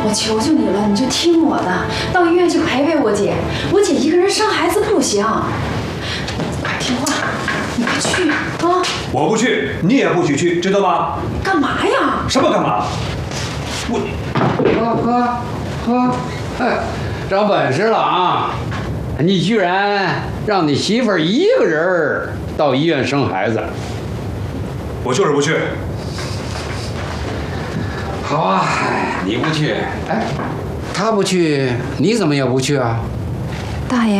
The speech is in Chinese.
我求求你了，你就听我的，到医院去陪陪我姐。我姐一个人生孩子不行，快听话，你快去啊！ 我不去，你也不许去，知道吗？ 干嘛呀？ 什么干嘛？ 喝，长本事了啊！你居然让你媳妇儿一个人到医院生孩子。 我就是不去。 好啊，你不去，哎，他不去，你怎么也不去啊？ 大爷。